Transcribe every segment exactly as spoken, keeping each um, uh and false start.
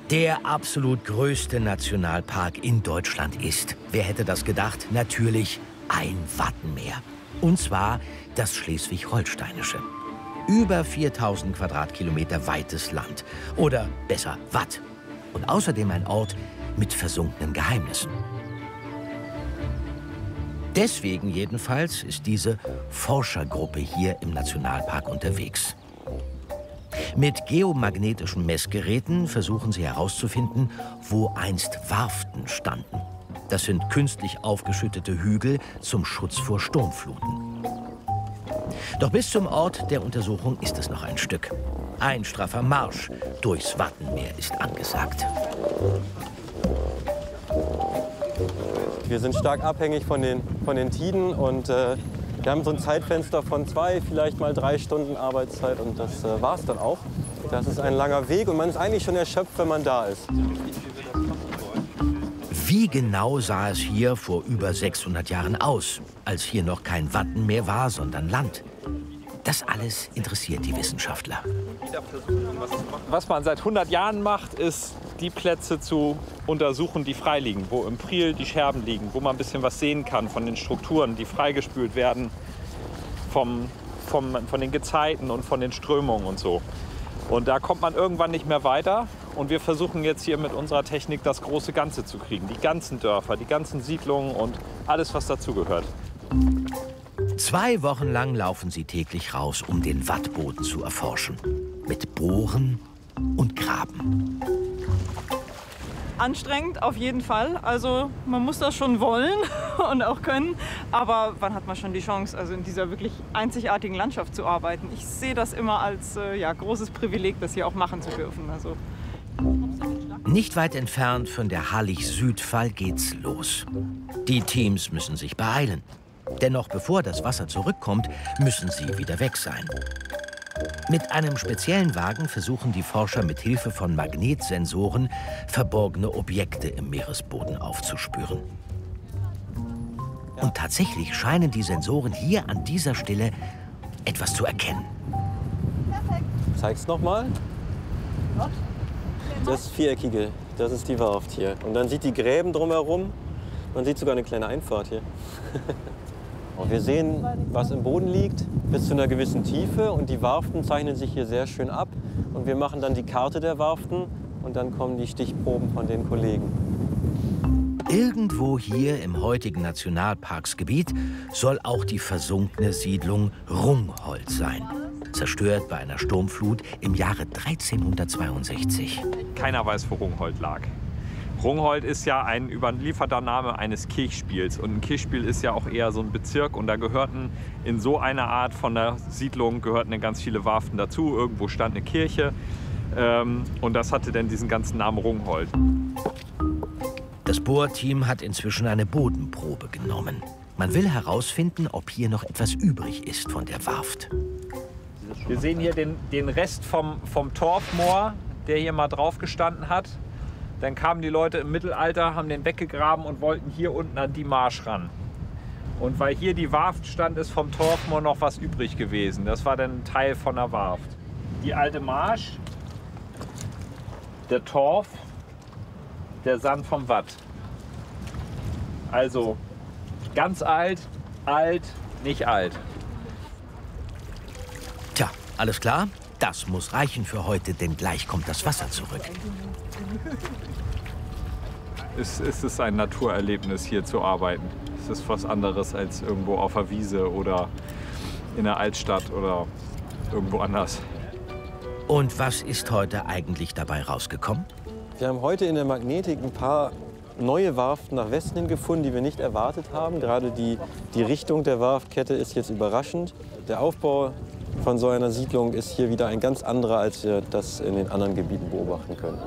Der absolut größte Nationalpark in Deutschland ist, wer hätte das gedacht, natürlich ein Wattenmeer. Und zwar das Schleswig-Holsteinische. Über viertausend Quadratkilometer weites Land. Oder besser Watt. Und außerdem ein Ort mit versunkenen Geheimnissen. Deswegen jedenfalls ist diese Forschergruppe hier im Nationalpark unterwegs. Mit geomagnetischen Messgeräten versuchen sie herauszufinden, wo einst Warften standen. Das sind künstlich aufgeschüttete Hügel zum Schutz vor Sturmfluten. Doch bis zum Ort der Untersuchung ist es noch ein Stück. Ein straffer Marsch durchs Wattenmeer ist angesagt. Wir sind stark abhängig von den, von den Tiden und äh, wir haben so ein Zeitfenster von zwei, vielleicht mal drei Stunden Arbeitszeit und das äh, war es dann auch. Das ist ein langer Weg und man ist eigentlich schon erschöpft, wenn man da ist. Wie genau sah es hier vor über sechshundert Jahren aus, als hier noch kein Wattenmeer war, sondern Land? Das alles interessiert die Wissenschaftler. Was man seit hundert Jahren macht, ist, die Plätze zu untersuchen, die frei liegen, wo im Priel die Scherben liegen, wo man ein bisschen was sehen kann von den Strukturen, die freigespült werden vom, vom, von den Gezeiten und von den Strömungen und so. Und da kommt man irgendwann nicht mehr weiter. Und wir versuchen jetzt hier mit unserer Technik das große Ganze zu kriegen. Die ganzen Dörfer, die ganzen Siedlungen und alles, was dazugehört. Zwei Wochen lang laufen sie täglich raus, um den Wattboden zu erforschen. Mit Bohren und Graben. Anstrengend auf jeden Fall. Also man muss das schon wollen und auch können. Aber wann hat man schon die Chance, also in dieser wirklich einzigartigen Landschaft zu arbeiten? Ich sehe das immer als äh, ja, großes Privileg, das hier auch machen zu dürfen. Also nicht weit entfernt von der Hallig-Südfall geht's los. Die Teams müssen sich beeilen. Denn noch bevor das Wasser zurückkommt, müssen sie wieder weg sein. Mit einem speziellen Wagen versuchen die Forscher mit Hilfe von Magnetsensoren verborgene Objekte im Meeresboden aufzuspüren. Und tatsächlich scheinen die Sensoren hier an dieser Stelle etwas zu erkennen. Zeig's noch mal. Das Viereckige, das ist die Warft hier. Und dann sieht die Gräben drumherum. Man sieht sogar eine kleine Einfahrt hier. Und wir sehen, was im Boden liegt, bis zu einer gewissen Tiefe. Und die Warften zeichnen sich hier sehr schön ab. Und wir machen dann die Karte der Warften. Und dann kommen die Stichproben von den Kollegen. Irgendwo hier im heutigen Nationalparksgebiet soll auch die versunkene Siedlung Rungholt sein. Zerstört bei einer Sturmflut im Jahre dreizehnhundertzweiundsechzig. Keiner weiß, wo Rungholt lag. Rungholt ist ja ein überlieferter Name eines Kirchspiels. Und ein Kirchspiel ist ja auch eher so ein Bezirk. Und da gehörten in so einer Art von der Siedlung gehörten ganz viele Warften dazu. Irgendwo stand eine Kirche. Ähm, und das hatte dann diesen ganzen Namen Rungholt. Das Bohrteam hat inzwischen eine Bodenprobe genommen. Man will herausfinden, ob hier noch etwas übrig ist von der Warft. Wir sehen hier den, den Rest vom, vom Torfmoor, der hier mal drauf gestanden hat. Dann kamen die Leute im Mittelalter, haben den weggegraben und wollten hier unten an die Marsch ran. Und weil hier die Warft stand, ist vom Torfmoor noch was übrig gewesen. Das war dann ein Teil von der Warft. Die alte Marsch, der Torf, der Sand vom Watt. Also ganz alt, alt, nicht alt. Tja, alles klar? Das muss reichen für heute, denn gleich kommt das Wasser zurück. Es, es ist ein Naturerlebnis, hier zu arbeiten. Es ist was anderes als irgendwo auf der Wiese oder in der Altstadt oder irgendwo anders. Und was ist heute eigentlich dabei rausgekommen? Wir haben heute in der Magnetik ein paar neue Warften nach Westen hin gefunden, die wir nicht erwartet haben. Gerade die, die Richtung der Warftkette ist jetzt überraschend. Der Aufbau von so einer Siedlung ist hier wieder ein ganz anderer, als wir das in den anderen Gebieten beobachten können.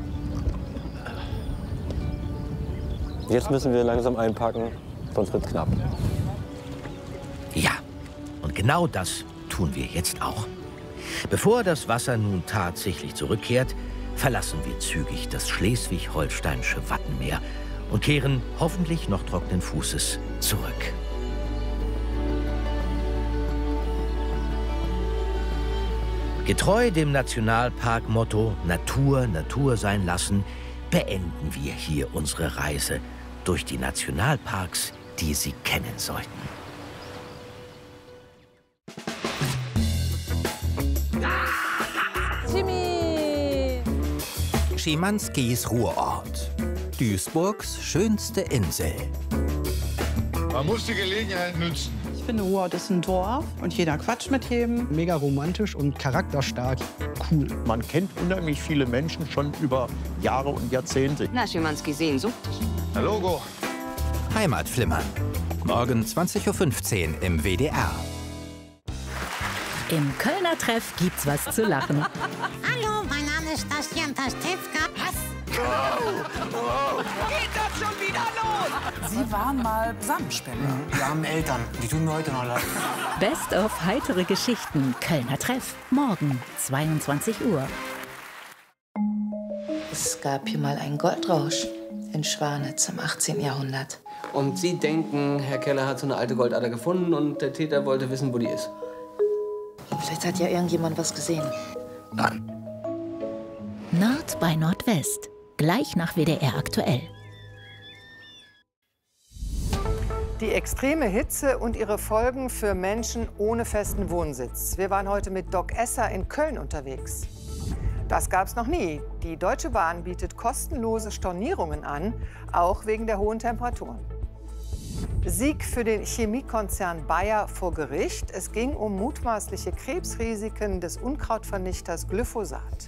Jetzt müssen wir langsam einpacken, sonst wird's knapp. Ja, und genau das tun wir jetzt auch. Bevor das Wasser nun tatsächlich zurückkehrt, verlassen wir zügig das schleswig-holsteinische Wattenmeer und kehren hoffentlich noch trockenen Fußes zurück. Getreu dem Nationalpark-Motto Natur, Natur sein lassen, beenden wir hier unsere Reise durch die Nationalparks, die Sie kennen sollten. Jimmy! Schimanskis Ruhrort. Duisburgs schönste Insel. Man muss die Gelegenheit nutzen. Ich finde, Ruhrort ist ein Dorf und jeder quatscht mit jedem. Mega romantisch und charakterstark. Cool. Man kennt unheimlich viele Menschen schon über Jahre und Jahrzehnte. Na, Schimanski Sehnsucht. Der Logo. Heimatflimmern. Morgen zwanzig Uhr fünfzehn im W D R. Im Kölner Treff gibt's was zu lachen. Hallo, mein Name ist Bastian Pastewka. Was? Oh, oh. Geht das schon wieder los? Sie waren mal Samenspender. Wir haben Eltern, die tun mir heute noch leid. Best of heitere Geschichten. Kölner Treff. Morgen, zweiundzwanzig Uhr. Es gab hier mal einen Goldrausch in Schwanitz im achtzehnten Jahrhundert. Und Sie denken, Herr Keller hat so eine alte Goldader gefunden und der Täter wollte wissen, wo die ist. Vielleicht hat ja irgendjemand was gesehen. Nein. Nord bei Nordwest. Gleich nach W D R aktuell. Die extreme Hitze und ihre Folgen für Menschen ohne festen Wohnsitz. Wir waren heute mit Doc Esser in Köln unterwegs. Das gab es noch nie. Die Deutsche Bahn bietet kostenlose Stornierungen an, auch wegen der hohen Temperaturen. Sieg für den Chemiekonzern Bayer vor Gericht. Es ging um mutmaßliche Krebsrisiken des Unkrautvernichters Glyphosat.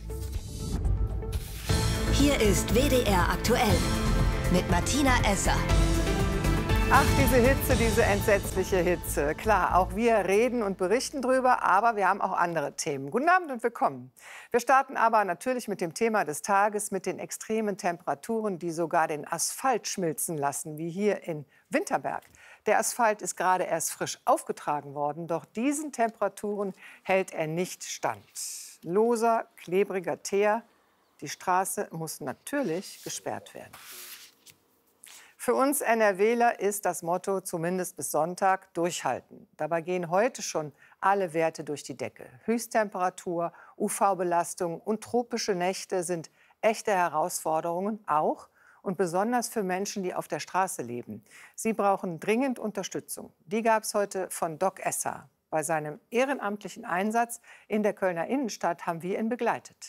Hier ist W D R aktuell mit Martina Esser. Ach, diese Hitze, diese entsetzliche Hitze. Klar, auch wir reden und berichten drüber, aber wir haben auch andere Themen. Guten Abend und willkommen. Wir starten aber natürlich mit dem Thema des Tages, mit den extremen Temperaturen, die sogar den Asphalt schmilzen lassen, wie hier in Winterberg. Der Asphalt ist gerade erst frisch aufgetragen worden, doch diesen Temperaturen hält er nicht stand. Loser, klebriger Teer, die Straße muss natürlich gesperrt werden. Für uns NRWler ist das Motto, zumindest bis Sonntag, durchhalten. Dabei gehen heute schon alle Werte durch die Decke. Höchsttemperatur, U V-Belastung und tropische Nächte sind echte Herausforderungen, auch und besonders für Menschen, die auf der Straße leben. Sie brauchen dringend Unterstützung. Die gab es heute von Doc Esser. Bei seinem ehrenamtlichen Einsatz in der Kölner Innenstadt haben wir ihn begleitet.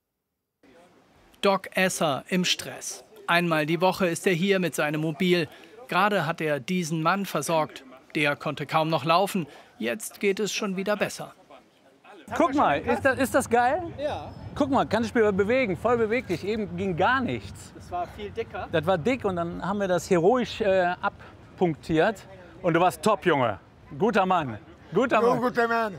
Doc Esser im Stress. Einmal die Woche ist er hier mit seinem Mobil. Gerade hat er diesen Mann versorgt. Der konnte kaum noch laufen. Jetzt geht es schon wieder besser. Guck mal, ist das, ist das geil? Ja. Guck mal, kann ich mich bewegen, voll beweglich. Eben ging gar nichts. Das war viel dicker. Das war dick und dann haben wir das heroisch äh, abpunktiert. Und du warst top, Junge. Guter Mann. Guter Mann. Guter Mann.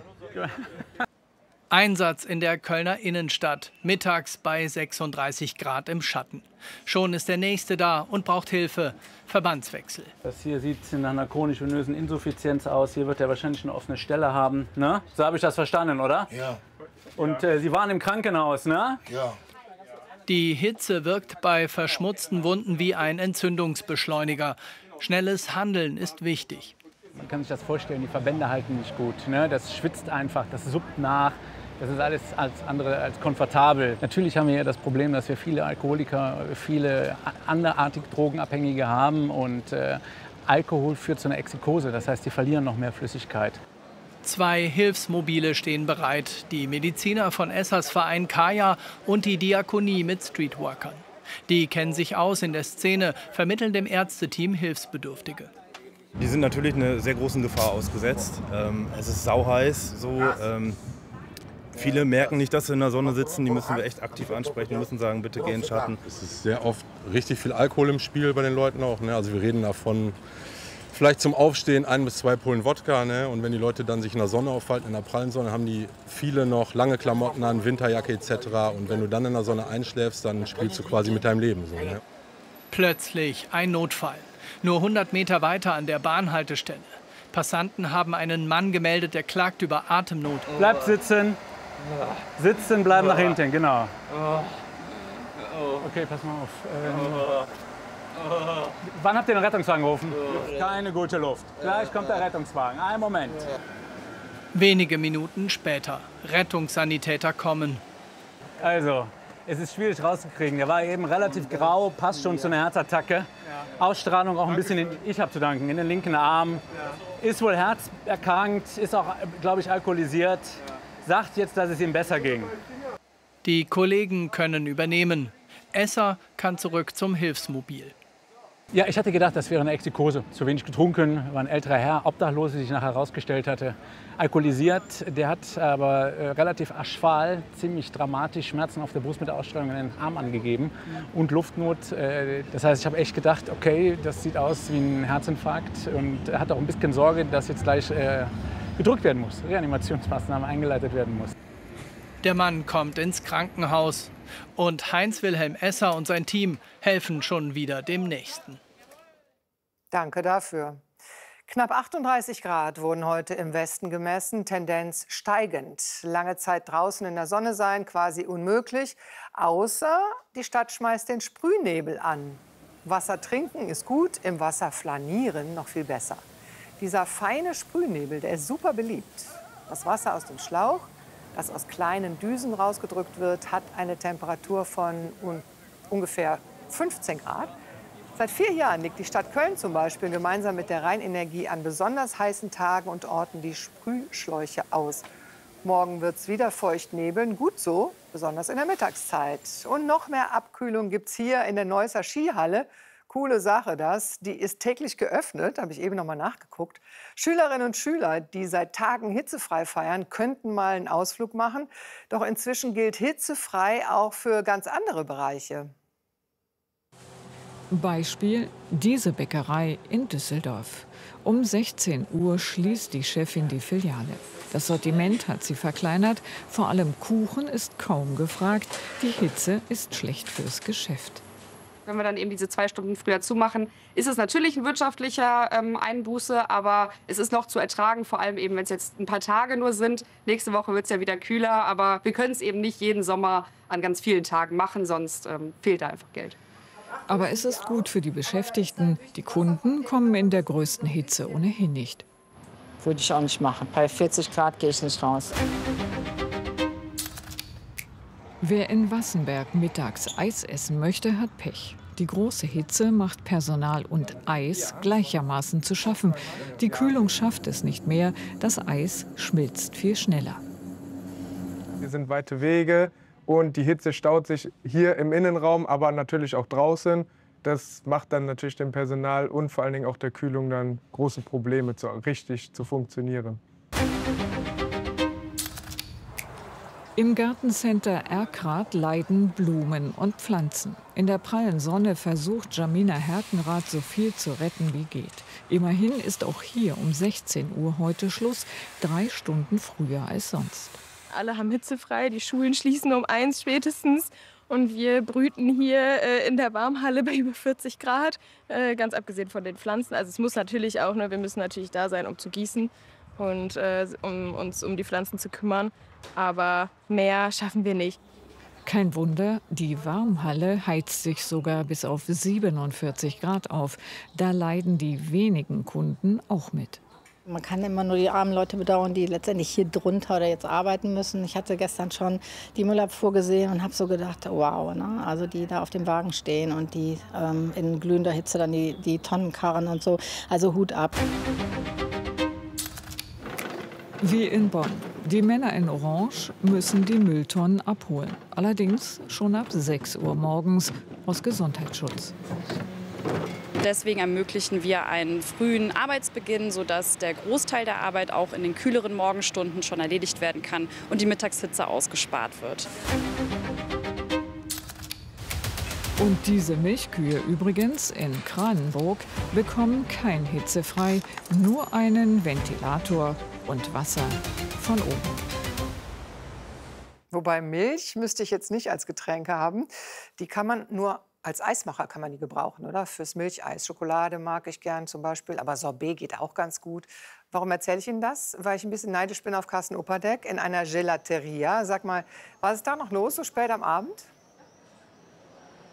Einsatz in der Kölner Innenstadt, mittags bei sechsunddreißig Grad im Schatten. Schon ist der Nächste da und braucht Hilfe. Verbandswechsel. Das hier sieht nach einer chronisch-venösen Insuffizienz aus. Hier wird er wahrscheinlich eine offene Stelle haben. Ne? So habe ich das verstanden, oder? Ja. Und äh, Sie waren im Krankenhaus, ne? Ja. Die Hitze wirkt bei verschmutzten Wunden wie ein Entzündungsbeschleuniger. Schnelles Handeln ist wichtig. Man kann sich das vorstellen, die Verbände halten nicht gut. Ne? Das schwitzt einfach, das suppt nach. Das ist alles als andere als komfortabel. Natürlich haben wir hier das Problem, dass wir viele Alkoholiker, viele anderartige Drogenabhängige haben. Und äh, Alkohol führt zu einer Exikose, das heißt, die verlieren noch mehr Flüssigkeit. Zwei Hilfsmobile stehen bereit. Die Mediziner von Essers Verein Kaya und die Diakonie mit Streetworkern. Die kennen sich aus in der Szene, vermitteln dem Ärzteteam Hilfsbedürftige. Die sind natürlich einer sehr großen Gefahr ausgesetzt. Ähm, es ist sauheiß. So, ähm, viele merken nicht, dass sie in der Sonne sitzen. Die müssen wir echt aktiv ansprechen. Wir müssen sagen, bitte geh in den Schatten. Es ist sehr oft richtig viel Alkohol im Spiel bei den Leuten auch. Ne? Also wir reden davon vielleicht zum Aufstehen ein bis zwei Pullen Wodka. Ne? Und wenn die Leute dann sich in der Sonne aufhalten, in der prallen Sonne, haben die viele noch lange Klamotten an, Winterjacke et cetera. Und wenn du dann in der Sonne einschläfst, dann spielst du quasi mit deinem Leben. So, ne? Plötzlich ein Notfall. Nur hundert Meter weiter an der Bahnhaltestelle. Passanten haben einen Mann gemeldet, der klagt über Atemnot. Bleib sitzen. Sitzen, bleiben nach hinten, genau. Okay, pass mal auf. Ähm, wann habt ihr den Rettungswagen gerufen? Keine gute Luft. Gleich kommt der Rettungswagen. Einen Moment. Wenige Minuten später. Rettungssanitäter kommen. Also, es ist schwierig rauszukriegen. Der war eben relativ grau, passt schon zu einer Herzattacke. Ausstrahlung auch ein bisschen, in, ich habe zu danken, in den linken Arm. Ist wohl herzerkrankt, ist auch, glaube ich, alkoholisiert. Sagt jetzt, dass es ihm besser ging. Die Kollegen können übernehmen. Esser kann zurück zum Hilfsmobil. Ja, ich hatte gedacht, das wäre eine Exikose. Zu wenig getrunken, war ein älterer Herr, Obdachlos, wie sich nachher herausgestellt hatte. Alkoholisiert, der hat aber äh, relativ aschfahl, ziemlich dramatisch Schmerzen auf der Brust mit der Ausstrahlung in den Arm angegeben und Luftnot. Äh, das heißt, ich habe echt gedacht, okay, das sieht aus wie ein Herzinfarkt und er hat auch ein bisschen Sorge, dass jetzt gleich äh, gedrückt werden muss, Reanimationsmaßnahmen eingeleitet werden muss. Der Mann kommt ins Krankenhaus und Heinz-Wilhelm Esser und sein Team helfen schon wieder dem Nächsten. Danke dafür. Knapp achtunddreißig Grad wurden heute im Westen gemessen, Tendenz steigend. Lange Zeit draußen in der Sonne sein, quasi unmöglich, außer die Stadt schmeißt den Sprühnebel an. Wasser trinken ist gut, im Wasser flanieren noch viel besser. Dieser feine Sprühnebel, der ist super beliebt. Das Wasser aus dem Schlauch, das aus kleinen Düsen rausgedrückt wird, hat eine Temperatur von un ungefähr fünfzehn Grad. Seit vier Jahren legt die Stadt Köln zum Beispiel gemeinsam mit der Rheinenergie an besonders heißen Tagen und Orten die Sprühschläuche aus. Morgen wird es wieder feucht nebeln, gut so, besonders in der Mittagszeit. Und noch mehr Abkühlung gibt es hier in der Neusser Skihalle. Coole Sache das. Die ist täglich geöffnet, habe ich eben noch mal nachgeguckt. Schülerinnen und Schüler, die seit Tagen hitzefrei feiern, könnten mal einen Ausflug machen. Doch inzwischen gilt hitzefrei auch für ganz andere Bereiche. Beispiel diese Bäckerei in Düsseldorf. Um sechzehn Uhr schließt die Chefin die Filiale. Das Sortiment hat sie verkleinert. Vor allem Kuchen ist kaum gefragt. Die Hitze ist schlecht fürs Geschäft. Wenn wir dann eben diese zwei Stunden früher zumachen, ist es natürlich ein wirtschaftlicher ähm, Einbuße, aber es ist noch zu ertragen, vor allem eben, wenn es jetzt ein paar Tage nur sind. Nächste Woche wird es ja wieder kühler, aber wir können es eben nicht jeden Sommer an ganz vielen Tagen machen, sonst ähm, fehlt da einfach Geld. Aber es ist gut für die Beschäftigten. Die Kunden kommen in der größten Hitze ohnehin nicht. Würde ich auch nicht machen. Bei vierzig Grad gehe ich nicht raus. Wer in Wassenberg mittags Eis essen möchte, hat Pech. Die große Hitze macht Personal und Eis gleichermaßen zu schaffen. Die Kühlung schafft es nicht mehr. Das Eis schmilzt viel schneller. Wir sind weite Wege und die Hitze staut sich hier im Innenraum, aber natürlich auch draußen. Das macht dann natürlich dem Personal und vor allen Dingen auch der Kühlung dann große Probleme, zu, richtig zu funktionieren. Im Gartencenter Erkrath leiden Blumen und Pflanzen. In der prallen Sonne versucht Jamina Herkenrath, so viel zu retten wie geht. Immerhin ist auch hier um sechzehn Uhr heute Schluss, drei Stunden früher als sonst. Alle haben hitzefrei, die Schulen schließen um eins spätestens. Und wir brüten hier äh, in der Warmhalle bei über vierzig Grad, äh, ganz abgesehen von den Pflanzen. Also es muss natürlich auch, ne, wir müssen natürlich da sein, um zu gießen und äh, um uns um die Pflanzen zu kümmern. Aber mehr schaffen wir nicht. Kein Wunder, die Warmhalle heizt sich sogar bis auf siebenundvierzig Grad auf. Da leiden die wenigen Kunden auch mit. Man kann immer nur die armen Leute bedauern, die letztendlich hier drunter oder jetzt arbeiten müssen. Ich hatte gestern schon die Müllabfuhr gesehen und habe so gedacht, wow, ne? Also die da auf dem Wagen stehen und die ähm, in glühender Hitze dann die, die Tonnen karren und so. Also Hut ab. Wie in Bonn. Die Männer in Orange müssen die Mülltonnen abholen. Allerdings schon ab sechs Uhr morgens aus Gesundheitsschutz. Deswegen ermöglichen wir einen frühen Arbeitsbeginn, sodass der Großteil der Arbeit auch in den kühleren Morgenstunden schon erledigt werden kann und die Mittagshitze ausgespart wird. Und diese Milchkühe übrigens in Kranenburg bekommen kein Hitzefrei, nur einen Ventilator und Wasser von oben. Wobei Milch müsste ich jetzt nicht als Getränke haben. Die kann man nur als Eismacher kann man die gebrauchen, oder? Fürs Milcheis. Schokolade mag ich gern zum Beispiel, aber Sorbet geht auch ganz gut. Warum erzähle ich Ihnen das? Weil ich ein bisschen neidisch bin auf Carsten Opperdeck in einer Gelateria. Sag mal, was ist da noch los so spät am Abend?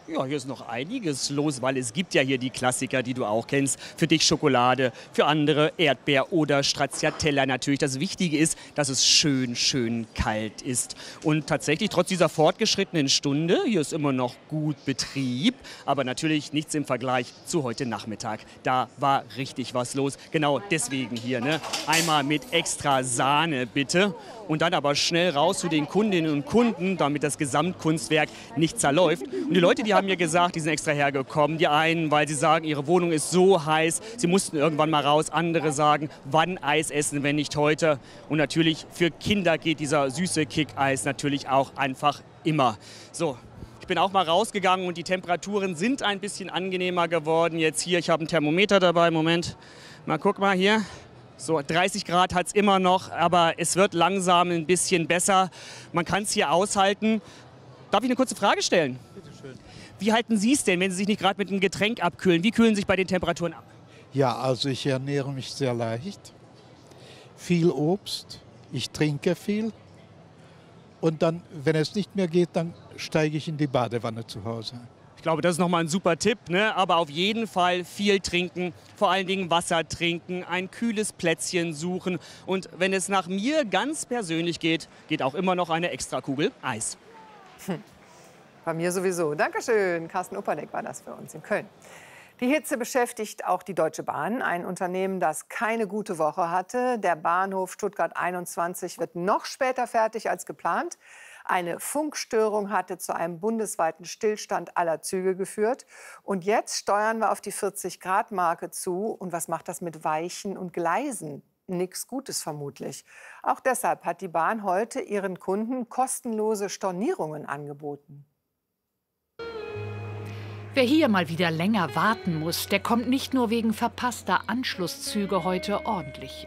Ja, hier ist noch einiges los, weil es gibt ja hier die Klassiker, die du auch kennst. Für dich Schokolade, für andere Erdbeer oder Stracciatella natürlich. Das Wichtige ist, dass es schön, schön kalt ist. Und tatsächlich, trotz dieser fortgeschrittenen Stunde, hier ist immer noch gut Betrieb, aber natürlich nichts im Vergleich zu heute Nachmittag. Da war richtig was los. Genau deswegen hier, ne? Einmal mit extra Sahne, bitte. Und dann aber schnell raus zu den Kundinnen und Kunden, damit das Gesamtkunstwerk nicht zerläuft. Und die Leute, die haben mir gesagt, die sind extra hergekommen. Die einen, weil sie sagen, ihre Wohnung ist so heiß, sie mussten irgendwann mal raus. Andere sagen, wann Eis essen, wenn nicht heute. Und natürlich für Kinder geht dieser süße Kick-Eis natürlich auch einfach immer. So. Ich bin auch mal rausgegangen und die Temperaturen sind ein bisschen angenehmer geworden. Jetzt hier, ich habe ein Thermometer dabei, Moment. Mal guck mal hier. So, dreißig Grad hat es immer noch, aber es wird langsam ein bisschen besser. Man kann es hier aushalten. Darf ich eine kurze Frage stellen? Bitte schön. Wie halten Sie es denn, wenn Sie sich nicht gerade mit einem Getränk abkühlen? Wie kühlen Sie sich bei den Temperaturen ab? Ja, also ich ernähre mich sehr leicht. Viel Obst, ich trinke viel. Und dann, wenn es nicht mehr geht, dann steige ich in die Badewanne zu Hause. Ich glaube, das ist nochmal ein super Tipp, ne? Aber auf jeden Fall viel trinken, vor allen Dingen Wasser trinken, ein kühles Plätzchen suchen. Und wenn es nach mir ganz persönlich geht, geht auch immer noch eine extra Kugel Eis. Hm. Bei mir sowieso. Dankeschön. Carsten Upperdeck war das für uns in Köln. Die Hitze beschäftigt auch die Deutsche Bahn, ein Unternehmen, das keine gute Woche hatte. Der Bahnhof Stuttgart einundzwanzig wird noch später fertig als geplant. Eine Funkstörung hatte zu einem bundesweiten Stillstand aller Züge geführt. Und jetzt steuern wir auf die vierzig Grad Marke zu. Und was macht das mit Weichen und Gleisen? Nichts Gutes vermutlich. Auch deshalb hat die Bahn heute ihren Kunden kostenlose Stornierungen angeboten. Wer hier mal wieder länger warten muss, der kommt nicht nur wegen verpasster Anschlusszüge heute ordentlich